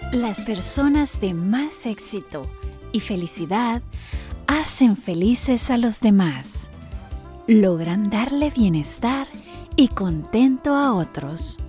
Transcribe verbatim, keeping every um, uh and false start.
Las personas de más éxito y felicidad hacen felices a los demás. Logran darle bienestar y contento a otros.